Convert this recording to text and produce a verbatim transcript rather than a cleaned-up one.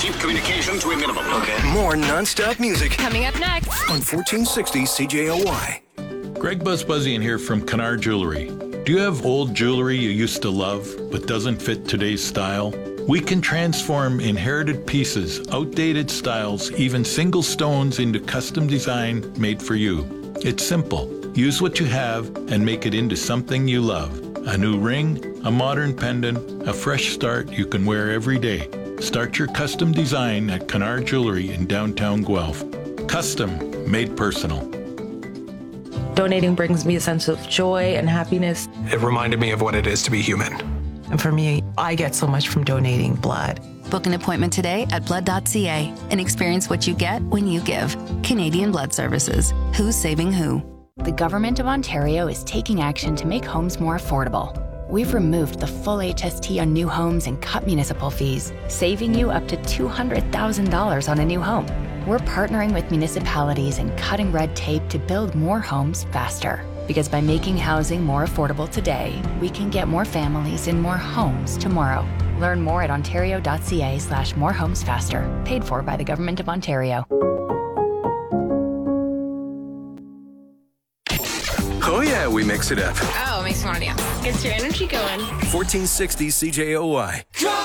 Keep communication to a minimum. Okay. More non-stop music Coming up next on fourteen sixty C J O Y. Greg Buzzbuzzian here from Kennard Jewelry. Do you have old jewelry you used to love but doesn't fit today's style? We can transform inherited pieces, outdated styles, even single stones into custom design made for you. It's simple. Use what you have and make it into something you love. A new ring, a modern pendant, a fresh start you can wear every day. Start your custom design at Kennard Jewelry in downtown Guelph. Custom, made personal. Donating brings me a sense of joy and happiness. It reminded me of what it is to be human. And for me, I get so much from donating blood. Book an appointment today at blood dot c a and experience what you get when you give. Canadian Blood Services. Who's saving who? The Government of Ontario is taking action to make homes more affordable. We've removed the full H S T on new homes and cut municipal fees, saving you up to two hundred thousand dollars on a new home. We're partnering with municipalities and cutting red tape to build more homes faster. Because by making housing more affordable today, we can get more families in more homes tomorrow. Learn more at ontario dot c a slash more homes faster. Paid for by the Government of Ontario. Oh yeah, we mix it up. Oh, makes me want to dance. Gets your energy going. fourteen sixty C J O Y.